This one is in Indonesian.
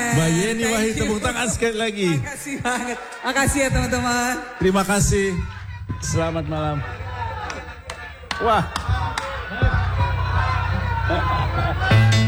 Mbak Yeni Wahid, tepuk tangan sekali lagi. Makasih banget. Makasih ya teman-teman. Terima kasih. Selamat malam. Wah.